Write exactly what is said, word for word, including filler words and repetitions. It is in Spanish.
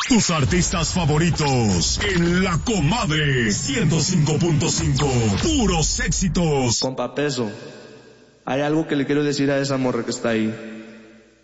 Tus artistas favoritos en La Comadre ciento cinco punto cinco. Puros éxitos. Compa Peso, hay algo que le quiero decir a esa morra que está ahí.